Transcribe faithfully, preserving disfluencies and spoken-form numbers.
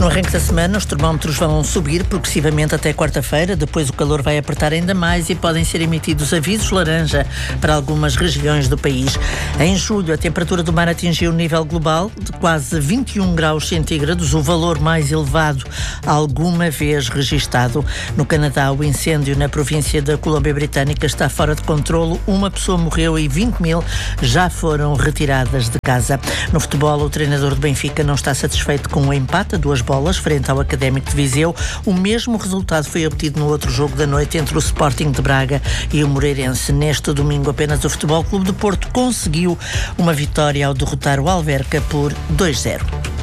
No arranque da semana, os termómetros vão subir progressivamente até quarta-feira. Depois o calor vai apertar ainda mais e podem ser emitidos avisos laranja para algumas regiões do país. Em julho, a temperatura do mar atingiu o nível global de quase vinte e um graus centígrados, o valor mais elevado alguma vez registado. No Canadá, o incêndio na província da Colômbia Britânica está fora de controlo. Uma pessoa morreu e vinte mil já foram retiradas de casa. No futebol, o treinador do Benfica não está satisfeito com o empate a duas bolas frente ao Académico de Viseu. O mesmo resultado foi obtido no outro jogo da noite entre o Sporting de Braga e o Moreirense. Neste domingo, apenas o Futebol Clube de Porto conseguiu uma vitória ao derrotar o Alverca por dois a zero.